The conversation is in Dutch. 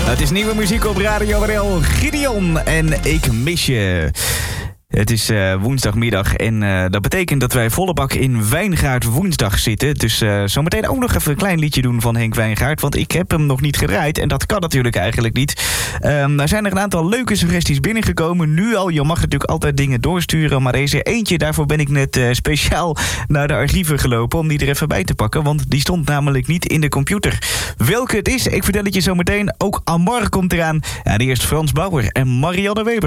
Het is nieuwe muziek op Radio RL. Gideon en Ik Mis Je. Het is woensdagmiddag en dat betekent dat wij volle bak in Wijngaard woensdag zitten. Dus zometeen ook nog even een klein liedje doen van Henk Wijngaard. Want ik heb hem nog niet gedraaid en dat kan natuurlijk eigenlijk niet. Er zijn er een aantal leuke suggesties binnengekomen. Nu al, je mag natuurlijk altijd dingen doorsturen. Maar er is er eentje, daarvoor ben ik net speciaal naar de archieven gelopen om die er even bij te pakken. Want die stond namelijk niet in de computer. Welke het is, ik vertel het je zometeen. Ook Amar komt eraan. En eerst Frans Bauer en Marianne Weber.